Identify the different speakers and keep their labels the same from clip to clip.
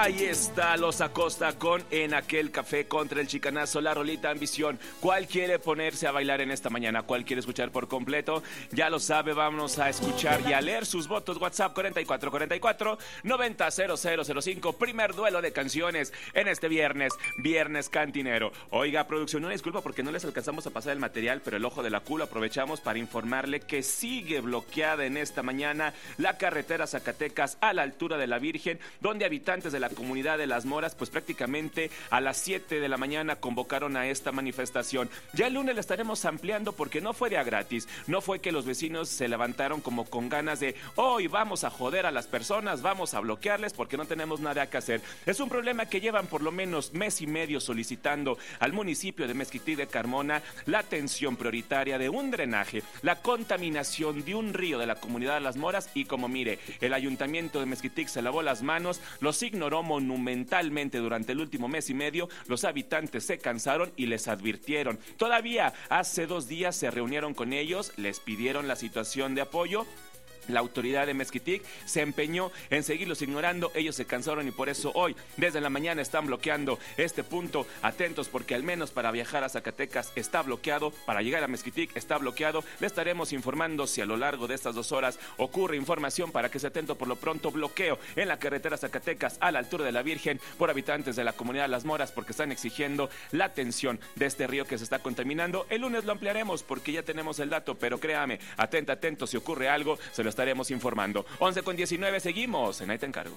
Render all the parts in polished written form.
Speaker 1: Ahí está Los Acosta con En Aquel Café contra el Chicanazo, la rolita Ambición. ¿Cuál quiere ponerse a bailar en esta mañana? ¿Cuál quiere escuchar por completo? Ya lo sabe, vámonos a escuchar y a leer sus votos. WhatsApp 4444-900005. Primer duelo de canciones en este viernes cantinero. Oiga, producción, una disculpa porque no les alcanzamos a pasar el material, pero el ojo de la culo aprovechamos para informarle que sigue bloqueada en esta mañana la carretera Zacatecas a la altura de la Virgen, donde habitantes de la comunidad de Las Moras, pues prácticamente a las 7 de la mañana convocaron a esta manifestación. Ya el lunes la estaremos ampliando porque no fue de gratis, no fue que los vecinos se levantaron como con ganas de hoy vamos a joder a las personas, vamos a bloquearles porque no tenemos nada que hacer. Es un problema que llevan por lo menos mes y medio solicitando al municipio de Mezquitic de Carmona la atención prioritaria de un drenaje, la contaminación de un río de la comunidad de Las Moras y como mire, el ayuntamiento de Mezquitic se lavó las manos, los ignoró monumentalmente durante el último mes y medio, los habitantes se cansaron y les advirtieron. Todavía hace 2 días se reunieron con ellos, les pidieron la situación de apoyo. La autoridad de Mezquitic se empeñó en seguirlos ignorando, ellos se cansaron y por eso hoy, desde la mañana, están bloqueando este punto. Atentos porque al menos para viajar a Zacatecas está bloqueado, para llegar a Mezquitic está bloqueado. Le estaremos informando si a lo largo de estas 2 horas ocurre información para que se atento. Por lo pronto, bloqueo en la carretera Zacatecas a la altura de la Virgen por habitantes de la comunidad de Las Moras porque están exigiendo la atención de este río que se está contaminando. El lunes lo ampliaremos porque ya tenemos el dato, pero créame, atento, si ocurre algo, se lo estaremos informando. 11:19, seguimos en Ahí Te Encargo.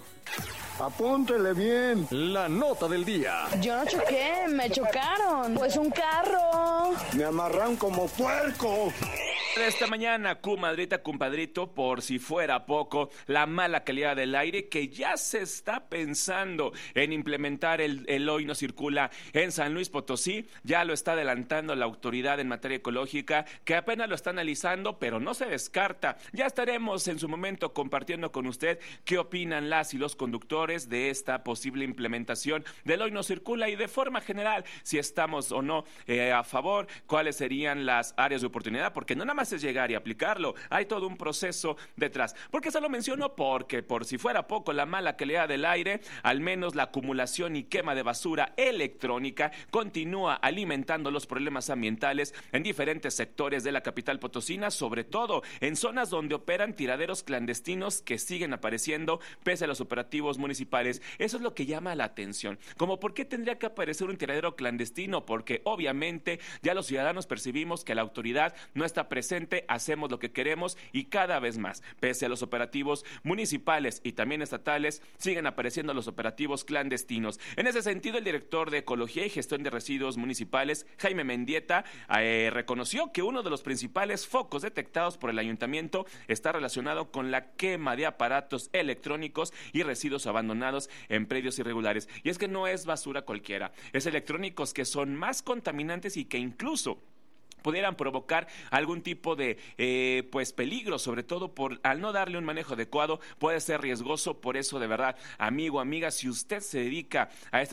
Speaker 2: Apúntele bien.
Speaker 3: La nota del día.
Speaker 4: Yo no choqué, me chocaron. Pues un carro.
Speaker 2: Me amarran como puerco.
Speaker 1: Esta mañana, comadrita, compadrito, por si fuera poco, la mala calidad del aire que ya se está pensando en implementar el Hoy No Circula en San Luis Potosí, ya lo está adelantando la autoridad en materia ecológica, que apenas lo está analizando, pero no se descarta. Ya estaremos en su momento compartiendo con usted qué opinan las y los conductores de esta posible implementación del Hoy No Circula y de forma general, si estamos o no a favor, cuáles serían las áreas de oportunidad, porque no nada más es llegar y aplicarlo, hay todo un proceso detrás. ¿Por qué se lo menciono? Porque por si fuera poco la mala calidad del aire, al menos la acumulación y quema de basura electrónica continúa alimentando los problemas ambientales en diferentes sectores de la capital potosina, sobre todo en zonas donde operan tiraderos clandestinos que siguen apareciendo pese a los operativos municipales. Eso es lo que llama la atención. Como ¿por qué tendría que aparecer un tiradero clandestino? Porque obviamente ya los ciudadanos percibimos que la autoridad no está presente, hacemos lo que queremos y cada vez más, pese a los operativos municipales y también estatales, siguen apareciendo los operativos clandestinos. En ese sentido, el director de Ecología y Gestión de Residuos Municipales, Jaime Mendieta, reconoció que uno de los principales focos detectados por el ayuntamiento está relacionado con la quema de aparatos electrónicos y residuos abandonados en predios irregulares. Y es que no es basura cualquiera, es electrónicos que son más contaminantes y que incluso pudieran provocar algún tipo de peligro, sobre todo al no darle un manejo adecuado, puede ser riesgoso. Por eso, de verdad, amigo, amiga, si usted se dedica a este